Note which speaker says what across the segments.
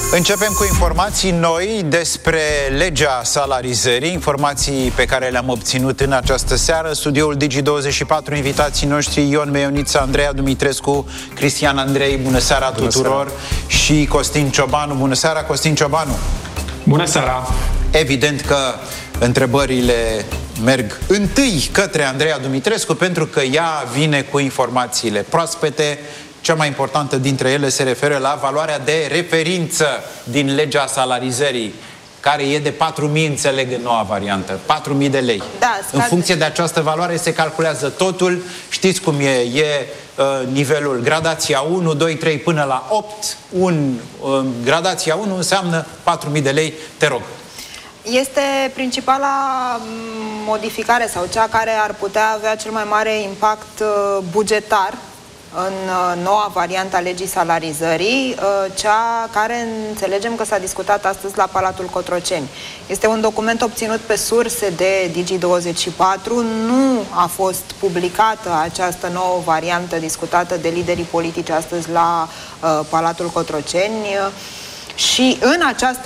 Speaker 1: Începem cu informații noi despre legea salarizării, informații pe care le-am obținut în această seară. Studioul Digi24, invitații noștri Ion Meioniță, Andreea Dumitrescu, Cristian Andrei, bună seara tuturor, și Costin Ciobanu. Bună seara, Costin Ciobanu.
Speaker 2: Bună seara.
Speaker 1: Evident că întrebările merg întâi către Andreea Dumitrescu, pentru că ea vine cu informațiile proaspete. Cea mai importantă dintre ele se referă la valoarea de referință din legea salarizării, care e de 4.000, înțeleg, în noua variantă. 4.000 de lei.
Speaker 3: Da,
Speaker 1: în funcție de această valoare se calculează totul. Știți cum e? E nivelul gradația 1, 2, 3 până la 8. Gradația 1 înseamnă 4.000 de lei. Te rog.
Speaker 3: Este principala modificare sau cea care ar putea avea cel mai mare impact bugetar în noua variantă a legii salarizării, cea care înțelegem că s-a discutat astăzi la Palatul Cotroceni. Este un document obținut pe surse de Digi24, nu a fost publicată această nouă variantă discutată de liderii politici astăzi la Palatul Cotroceni. Și în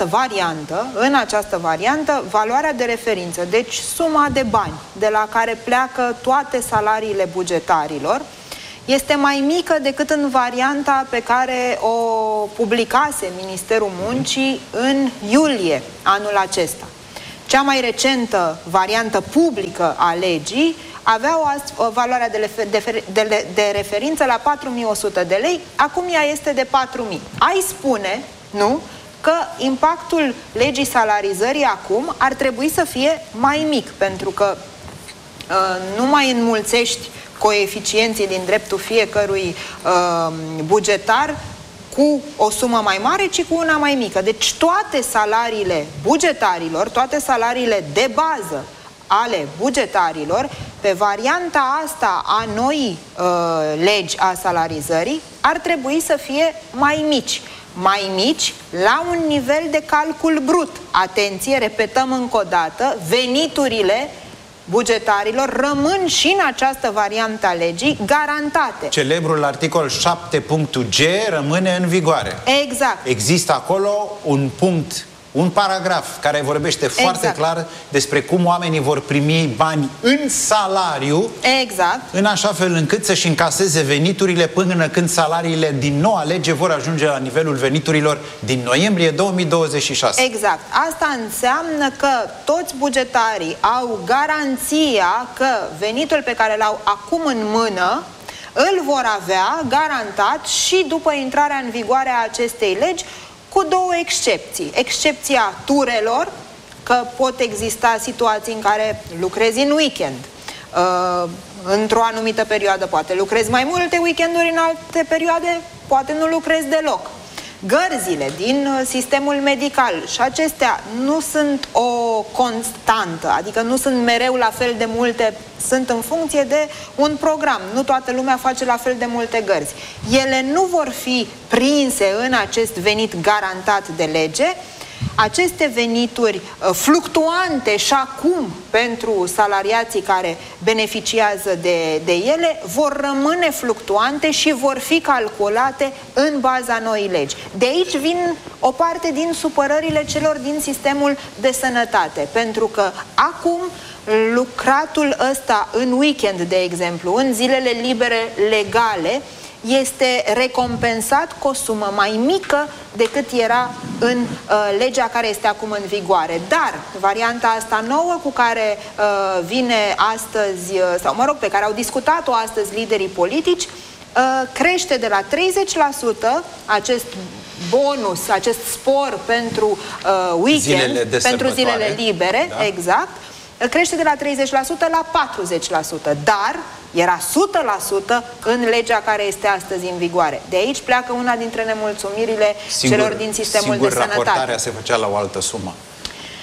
Speaker 3: această variantă, valoarea de referință, deci suma de bani de la care pleacă toate salariile bugetarilor, este mai mică decât în varianta pe care o publicase Ministerul Muncii în iulie anul acesta. Cea mai recentă variantă publică a legii avea o valoare de referință la 4.100 de lei, acum ea este de 4.000. Ai spune, nu, că impactul legii salarizării acum ar trebui să fie mai mic, pentru că nu mai înmulțești coeficienții din dreptul fiecărui bugetar cu o sumă mai mare, ci cu una mai mică. Deci toate salariile bugetarilor, toate salariile de bază ale bugetarilor, pe varianta asta a noii legi a salarizării, ar trebui să fie mai mici. Mai mici la un nivel de calcul brut. Atenție, repetăm încă o dată, veniturile bugetarilor rămân și în această variantă a legii garantate.
Speaker 1: Celebrul articol 7.g rămâne în vigoare.
Speaker 3: Exact.
Speaker 1: Există acolo un punct, un paragraf care vorbește foarte clar despre cum oamenii vor primi bani în salariu, în așa fel încât să-și încaseze veniturile până când salariile din noua lege vor ajunge la nivelul veniturilor din noiembrie 2026.
Speaker 3: Exact. Asta înseamnă că toți bugetarii au garanția că venitul pe care l-au acum în mână îl vor avea garantat și după intrarea în vigoare a acestei legi, cu două excepții. Excepția turelor, că pot exista situații în care lucrezi în weekend. Într-o anumită perioadă poate lucrezi mai multe weekenduri, în alte perioade poate nu lucrezi deloc. Gărzile din sistemul medical, și acestea nu sunt o constantă, adică nu sunt mereu la fel de multe, sunt în funcție de un program. Nu toată lumea face la fel de multe gărzi. Ele nu vor fi prinse în acest venit garantat de lege. Aceste venituri fluctuante și acum pentru salariații care beneficiază de ele vor rămâne fluctuante și vor fi calculate în baza noii legi. De aici vin o parte din supărările celor din sistemul de sănătate, pentru că acum lucratul ăsta în weekend, de exemplu, în zilele libere legale, este recompensat cu o sumă mai mică decât era în legea care este acum în vigoare. Dar varianta asta nouă cu care vine astăzi, sau mă rog, pe care au discutat-o astăzi liderii politici, crește de la 30% acest bonus, acest spor pentru weekend, pentru zilele libere, exact, crește de la 30% la 40%, dar era 100% în legea care este astăzi în vigoare. De aici pleacă una dintre nemulțumirile celor din sistemul de sănătate.
Speaker 1: Raportarea se făcea la o altă sumă.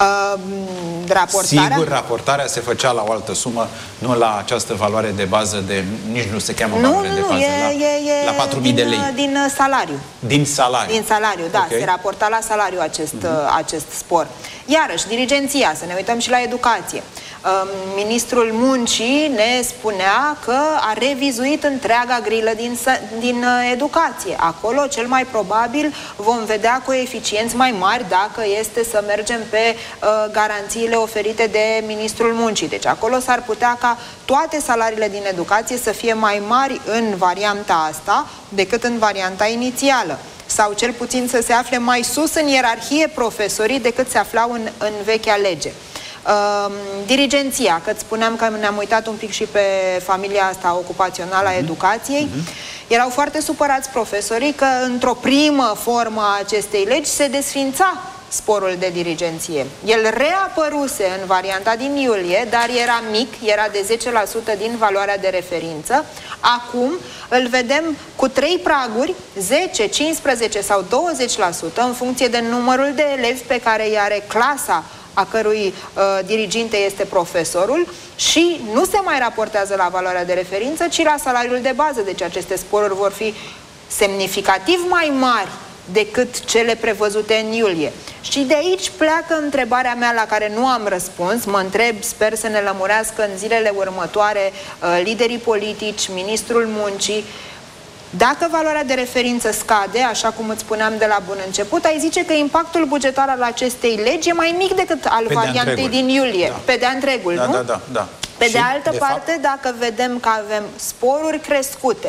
Speaker 3: Raportarea?
Speaker 1: Sigur, raportarea se făcea la o altă sumă, nu la această valoare de bază de... Nici nu se cheamă valoare de bază. La 4.000 de lei.
Speaker 3: Din salariu.
Speaker 1: Din salariu.
Speaker 3: Din salariu, da. Okay. Se raporta la salariu acest spor. Iarăși, dirigenția, să ne uităm și la educație. Ministrul Muncii ne spunea că a revizuit întreaga grilă din educație. Acolo, cel mai probabil, vom vedea coeficienți mai mari dacă este să mergem pe garanțiile oferite de Ministrul Muncii. Deci acolo s-ar putea ca toate salariile din educație să fie mai mari în varianta asta decât în varianta inițială. Sau cel puțin să se afle mai sus în ierarhie profesorii decât se aflau în vechea lege. Dirigenția, că spuneam că ne-am uitat un pic și pe familia asta ocupațională a educației, erau foarte supărați profesorii că într-o primă formă a acestei legi se desfința sporul de dirigenție. El reapăruse în varianta din iulie, dar era mic, era de 10% din valoarea de referință. Acum îl vedem cu 3 praguri, 10, 15 sau 20% în funcție de numărul de elevi pe care îi are clasa a cărui diriginte este profesorul și nu se mai raportează la valoarea de referință, ci la salariul de bază. Deci aceste sporuri vor fi semnificativ mai mari decât cele prevăzute în iulie. Și de aici pleacă întrebarea mea la care nu am răspuns. Mă întreb, sper să ne lămurească în zilele următoare liderii politici, Ministrul Muncii. Dacă valoarea de referință scade, așa cum îți spuneam de la bun început, ai zice că impactul bugetar al acestei legi e mai mic decât al variantei din iulie. Da. Pe de-a întregul, nu?
Speaker 1: Da.
Speaker 3: Pe de altă parte, dacă vedem că avem sporuri crescute,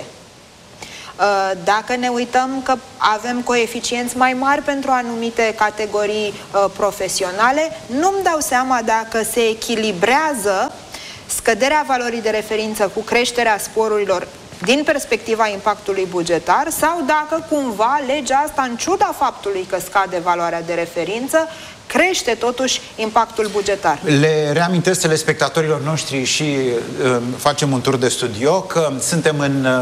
Speaker 3: dacă ne uităm că avem coeficienți mai mari pentru anumite categorii profesionale, nu-mi dau seama dacă se echilibrează scăderea valorii de referință cu creșterea sporurilor din perspectiva impactului bugetar sau dacă cumva legea asta, în ciuda faptului că scade valoarea de referință, crește totuși impactul bugetar.
Speaker 1: Le reamintesc telespectatorilor noștri și facem un tur de studio că suntem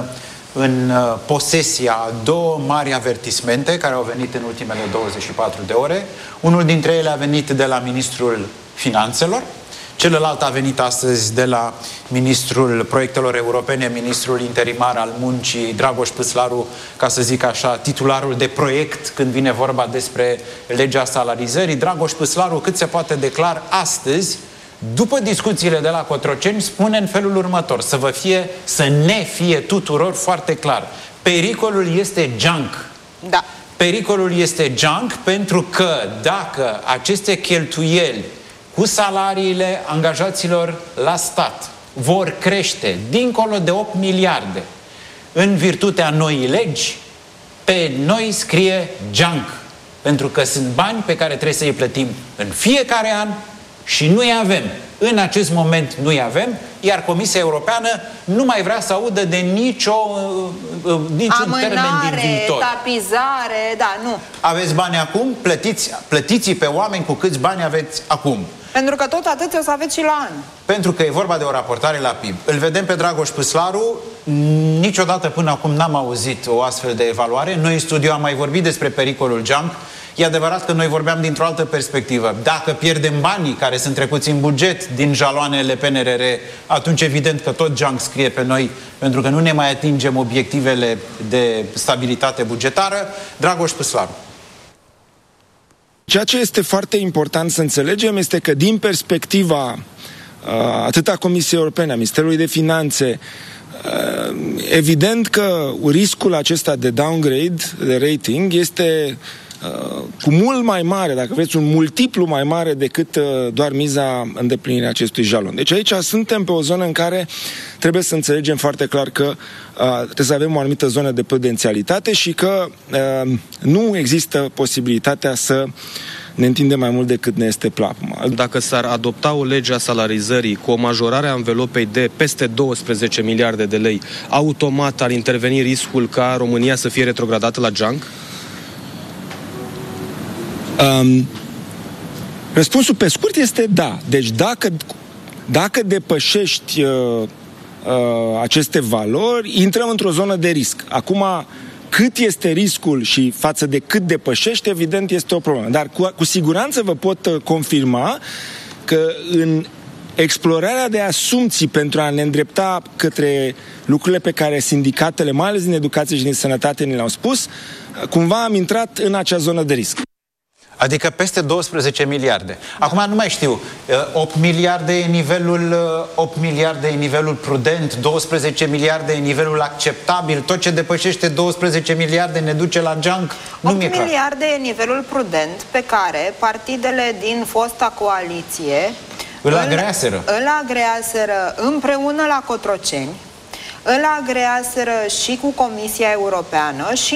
Speaker 1: în posesia a 2 mari avertismente care au venit în ultimele 24 de ore. Unul dintre ele a venit de la Ministrul Finanțelor, celălalt a venit astăzi de la Ministrul Proiectelor Europene, Ministrul Interimar al Muncii, Dragoș Păslaru, ca să zic așa, titularul de proiect când vine vorba despre legea salarizării. Dragoș Păslaru, cât se poate declar astăzi, după discuțiile de la Cotroceni, spune în felul următor, să ne fie tuturor foarte clar. Pericolul este junk.
Speaker 3: Da.
Speaker 1: Pericolul este junk pentru că dacă aceste cheltuieli cu salariile angajaților la stat vor crește dincolo de 8 miliarde în virtutea noii legi, pe noi scrie junk. Pentru că sunt bani pe care trebuie să îi plătim în fiecare an și nu-i avem. În acest moment nu-i avem, iar Comisia Europeană nu mai vrea să audă de niciun termen din viitor.
Speaker 3: Tapizare, da, nu.
Speaker 1: Aveți bani acum? Plătiți-i pe oameni cu câți bani aveți acum.
Speaker 3: Pentru că tot atât o să aveți și la an.
Speaker 1: Pentru că e vorba de o raportare la PIB. Îl vedem pe Dragoș Păslaru. Niciodată până acum n-am auzit o astfel de evaluare. Noi în studio am mai vorbit despre pericolul junk. E adevărat că noi vorbeam dintr-o altă perspectivă. Dacă pierdem banii care sunt trecuți în buget din jaloanele PNRR, atunci evident că tot junk scrie pe noi, pentru că nu ne mai atingem obiectivele de stabilitate bugetară. Dragoș Păslaru.
Speaker 2: Ceea ce este foarte important să înțelegem este că din perspectiva atât a Comisiei Europene, a Ministerului de Finanțe, evident că riscul acesta de downgrade, de rating, este cu mult mai mare, dacă vreți, un multiplu mai mare decât doar miza îndeplinirii acestui jalon. Deci aici suntem pe o zonă în care trebuie să înțelegem foarte clar că trebuie să avem o anumită zonă de prudențialitate și că nu există posibilitatea să ne întindem mai mult decât ne este plapuma.
Speaker 4: Dacă s-ar adopta o lege a salarizării cu o majorare a învelopei de peste 12 miliarde de lei, automat ar interveni riscul ca România să fie retrogradată la junk?
Speaker 2: Răspunsul pe scurt este da. Deci dacă depășești aceste valori, intrăm într-o zonă de risc. Acum, cât este riscul și față de cât depășește, evident este o problemă. Dar cu siguranță vă pot confirma că în explorarea de asumții pentru a ne îndrepta către lucrurile pe care sindicatele, mai ales din educație și din sănătate, ne le-au spus, cumva am intrat în acea zonă de risc.
Speaker 1: Adică peste 12 miliarde. Acum nu mai știu, 8 miliarde e nivelul prudent, 12 miliarde e nivelul acceptabil, tot ce depășește 12 miliarde ne duce la junk.
Speaker 3: 8 miliarde e nivelul prudent pe care partidele din fosta coaliție îl agreaseră împreună la Cotroceni, îl agreaseră și cu Comisia Europeană și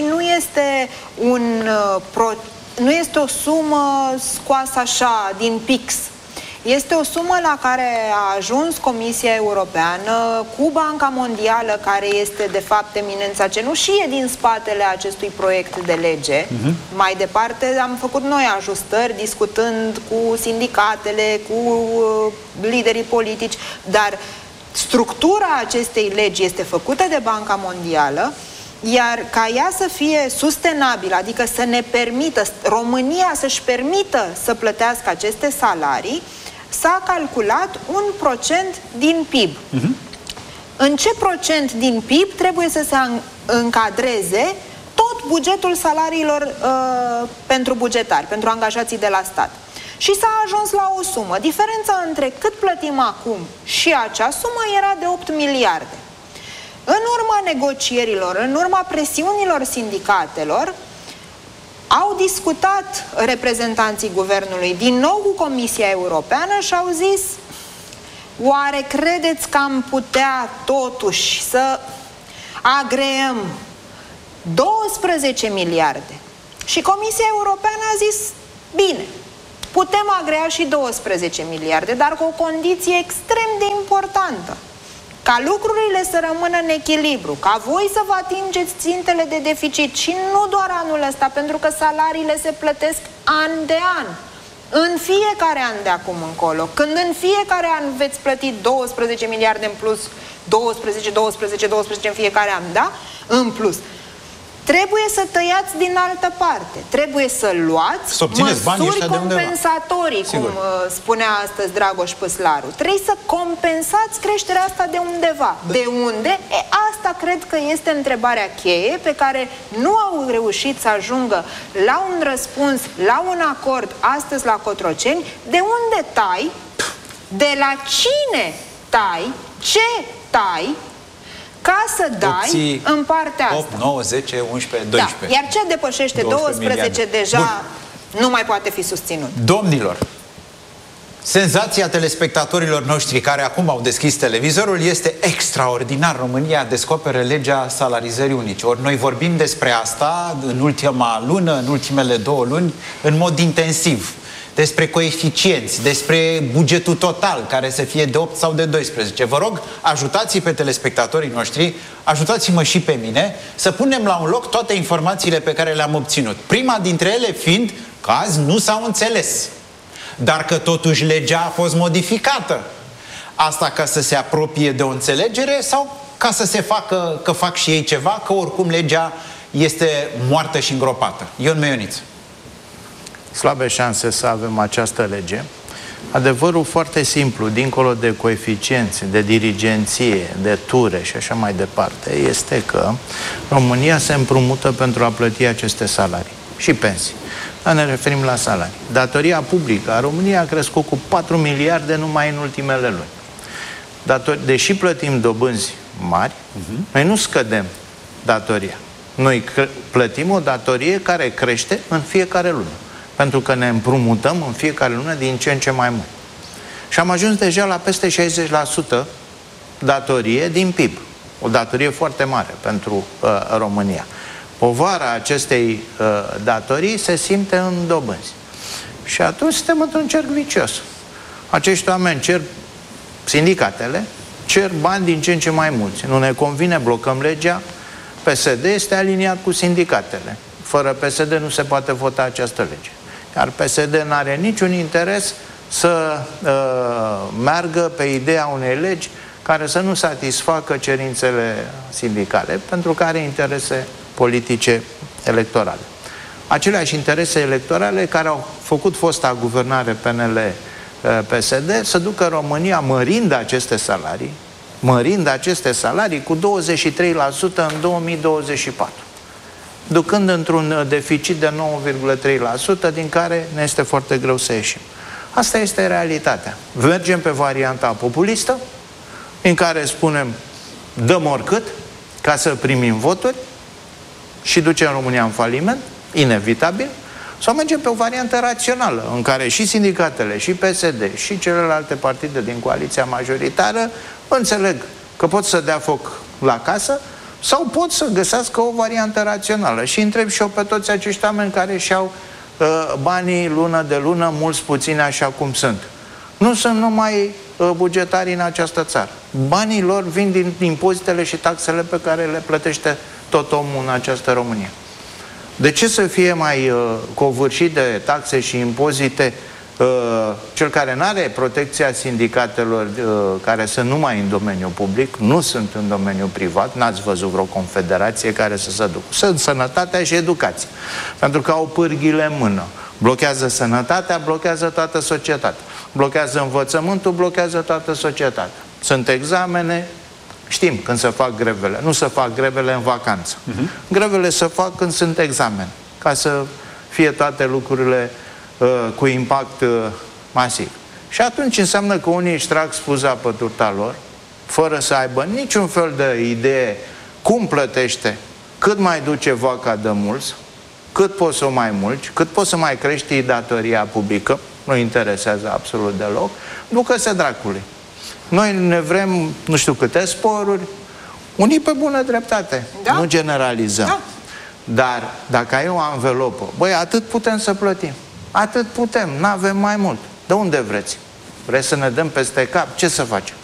Speaker 3: nu este o sumă scoasă așa din pix. Este o sumă la care a ajuns Comisia Europeană cu Banca Mondială, care este de fapt eminența cenușie din spatele acestui proiect de lege. Mai departe am făcut noi ajustări discutând cu sindicatele, cu liderii politici, dar structura acestei legi este făcută de Banca Mondială, iar ca ea să fie sustenabilă, adică să ne permită, România să-și permită să plătească aceste salarii, s-a calculat 1% din PIB. În ce procent din PIB trebuie să se încadreze tot bugetul salariilor pentru bugetari, pentru angajații de la stat? Și s-a ajuns la o sumă. Diferența între cât plătim acum și acea sumă era de 8 miliarde. În urma negocierilor, în urma presiunilor sindicatelor, au discutat reprezentanții guvernului din nou cu Comisia Europeană și au zis: oare credeți că am putea totuși să agreăm 12 miliarde? Și Comisia Europeană a zis: bine, putem agrea și 12 miliarde, dar cu o condiție extrem de importantă. Ca lucrurile să rămână în echilibru, ca voi să vă atingeți țintele de deficit și nu doar anul ăsta, pentru că salariile se plătesc an de an, în fiecare an de acum încolo. Când în fiecare an veți plăti 12 miliarde în plus, 12 în fiecare an, da? În plus. Trebuie să tăiați din altă parte. Trebuie să luați măsuri compensatorii, cum spunea astăzi Dragoș Păslaru. Trebuie să compensați creșterea asta de undeva. De unde? Asta cred că este întrebarea cheie pe care nu au reușit să ajungă la un răspuns, la un acord astăzi la Cotroceni. De unde tai? De la cine tai? Ce tai? Ca să dai în partea asta.
Speaker 1: 8, 9, 10, 11, 12.
Speaker 3: Da. Iar ce depășește 12 deja nu mai poate fi susținut.
Speaker 1: Domnilor, senzația telespectatorilor noștri care acum au deschis televizorul este extraordinar. România descoperă legea salarizării unice. Ori noi vorbim despre asta în ultima lună, în ultimele 2 luni, în mod intensiv. Despre coeficienți, despre bugetul total, care să fie de 8 sau de 12. Vă rog, ajutați-i pe telespectatorii noștri, ajutați-mă și pe mine, să punem la un loc toate informațiile pe care le-am obținut. Prima dintre ele fiind că azi nu s-au înțeles, dar că totuși legea a fost modificată. Asta ca să se apropie de o înțelegere sau ca să se facă, că fac și ei ceva, că oricum legea este moartă și îngropată? Ion Meioniță.
Speaker 5: Slabe șanse să avem această lege. Adevărul foarte simplu, dincolo de coeficienți, de dirigenție, de ture și așa mai departe, este că România se împrumută pentru a plăti aceste salarii și pensii. Dar ne referim la salarii. Datoria publică a României a crescut cu 4 miliarde numai în ultimele luni. Deși plătim dobânzi mari, noi nu scădem datoria. Noi plătim o datorie care crește în fiecare lună. Pentru că ne împrumutăm în fiecare lună din ce în ce mai mult. Și am ajuns deja la peste 60% datorie din PIB. O datorie foarte mare pentru România. Povara acestei datorii se simte în dobânzi. Și atunci suntem într-un cerc vicios. Acești oameni cer, sindicatele, cer bani din ce în ce mai mulți. Nu ne convine, blocăm legea. PSD este aliniat cu sindicatele. Fără PSD nu se poate vota această lege. Iar PSD nu are niciun interes să meargă pe ideea unei legi care să nu satisfacă cerințele sindicale, pentru că are interese politice electorale. Aceleași interese electorale care au făcut fosta guvernare PNL-PSD să ducă România mărind aceste salarii cu 23% în 2024, ducând într-un deficit de 9,3%, din care ne este foarte greu să ieșim. Asta este realitatea. Mergem pe varianta populistă, în care spunem dăm oricât ca să primim voturi și ducem România în faliment, inevitabil, sau mergem pe o variantă rațională, în care și sindicatele, și PSD, și celelalte partide din coaliția majoritară înțeleg că pot să dea foc la casă sau pot să găsească o variantă rațională. Și întreb și eu pe toți acești oameni care își-au banii lună de lună, mulți puțini așa cum sunt. Nu sunt numai bugetarii în această țară. Banii lor vin din impozitele și taxele pe care le plătește tot omul în această Românie. De ce să fie mai covârșit de taxe și impozite cel care nu are protecția sindicatelor care sunt numai în domeniul public, nu sunt în domeniul privat, n-ați văzut vreo confederație care să se ducă. Sunt sănătatea și educația. Pentru că au pârghile în mână. Blochează sănătatea, blochează toată societatea. Blochează învățământul, blochează toată societatea. Sunt examene, știm când se fac grevele. Nu se fac grevele în vacanță. Grevele se fac când sunt examene, ca să fie toate lucrurile cu impact masiv. Și atunci înseamnă că unii își trag spuza pe turta lor, fără să aibă niciun fel de idee cum plătește, cât mai duce vaca de mulți, cât poți să o mai mulți, cât poți să mai crești datoria publică, nu interesează absolut deloc, ducă-se dracului. Noi ne vrem nu știu câte sporuri, unii pe bună dreptate, nu generalizăm. Da. Dar dacă ai o anvelopă, băi, atât putem să plătim. Atât putem, n-avem mai mult. De unde vreți? Vreți să ne dăm peste cap? Ce să facem?